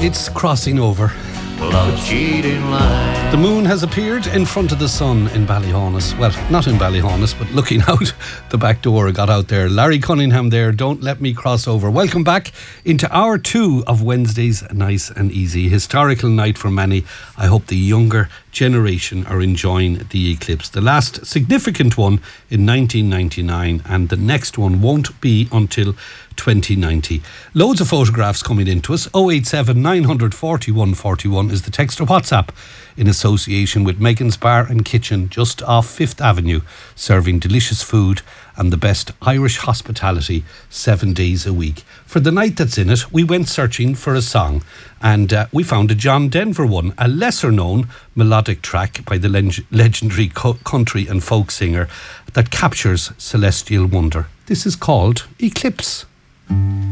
It's crossing over. Love's cheating line. The moon has appeared in front of the sun in Ballyhaunis. Well, not in Ballyhaunis, but looking out the back door. I got out there. Larry Cunningham there. Don't let me cross over. Welcome back into hour 2 of Wednesday's Nice and Easy. Historical night for many. I hope the younger generation are enjoying the eclipse. The last significant one in 1999, and the next one won't be until 2090. Loads of photographs coming into us. 087 941 41 is the text or WhatsApp, in association with Megan's Bar and Kitchen just off 5th Avenue, serving delicious food and the best Irish hospitality 7 days a week. For the night that's in it, we went searching for a song, and we found a John Denver one, a lesser known melodic track by the legendary country and folk singer that captures celestial wonder. This is called Eclipse.